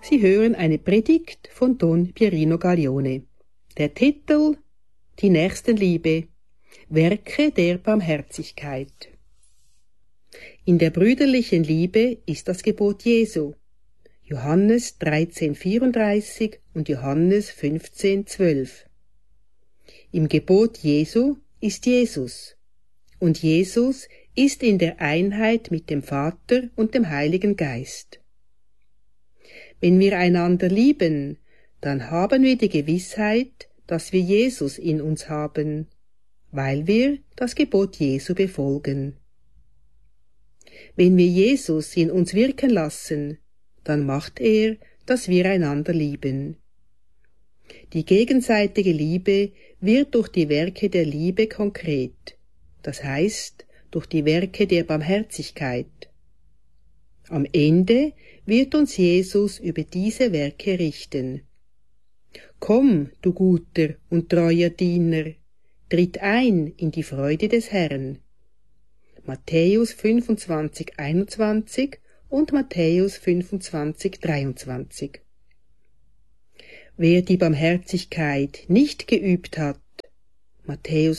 Sie hören eine Predigt von Don Pierino Gaglione. Der Titel: Die Nächstenliebe, Werke der Barmherzigkeit. In der brüderlichen Liebe ist das Gebot Jesu. Johannes 13,34 und Johannes 15,12. Im Gebot Jesu ist Jesus. Und Jesus ist in der Einheit mit dem Vater und dem Heiligen Geist. Wenn wir einander lieben, dann haben wir die Gewissheit, dass wir Jesus in uns haben, weil wir das Gebot Jesu befolgen. Wenn wir Jesus in uns wirken lassen, dann macht er, dass wir einander lieben. Die gegenseitige Liebe wird durch die Werke der Liebe konkret, das heißt durch die Werke der Barmherzigkeit. Am Ende wird uns Jesus über diese Werke richten. Komm, du guter und treuer Diener, tritt ein in die Freude des Herrn. Matthäus 25,21 und Matthäus 25,23. Wer die Barmherzigkeit nicht geübt hat, Matthäus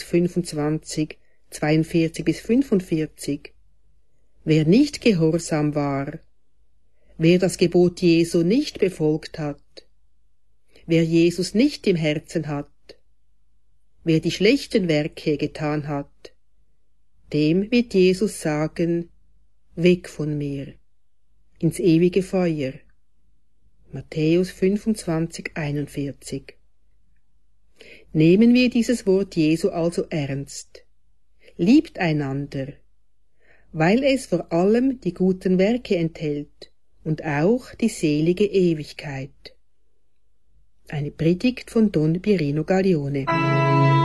25,42-45, wer nicht gehorsam war, wer das Gebot Jesu nicht befolgt hat, wer Jesus nicht im Herzen hat, wer die schlechten Werke getan hat, dem wird Jesus sagen: Weg von mir, ins ewige Feuer. Matthäus 25,41. Nehmen wir dieses Wort Jesu also ernst. Liebt einander, weil es vor allem die guten Werke enthält und auch die selige Ewigkeit. Eine Predigt von Don Pierino Gaglione.